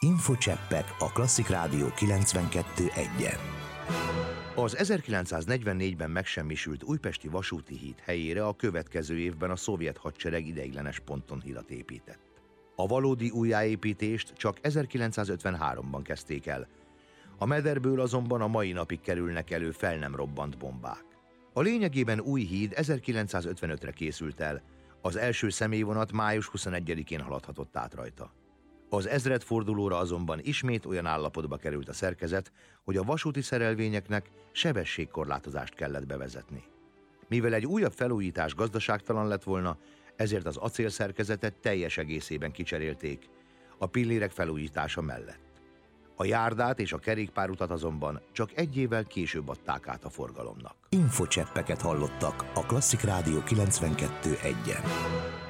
Infocseppek a Klasszik Rádió 92.1-en. Az 1944-ben megsemmisült újpesti vasúti híd helyére a következő évben a szovjet hadsereg ideiglenes pontonhidat épített. A valódi újjáépítést csak 1953-ban kezdték el. A mederből azonban a mai napig kerülnek elő fel nem robbant bombák. A lényegében új híd 1955-re készült el, az első személyvonat május 21-én haladhatott át rajta. Az ezredfordulóra azonban ismét olyan állapotba került a szerkezet, hogy a vasúti szerelvényeknek sebességkorlátozást kellett bevezetni. Mivel egy újabb felújítás gazdaságtalan lett volna, ezért az acélszerkezetet teljes egészében kicserélték, a pillérek felújítása mellett. A járdát és a kerékpárutat azonban csak egy évvel később adták át a forgalomnak. Infocseppeket hallottak a Klasszik Rádió 92.1-en.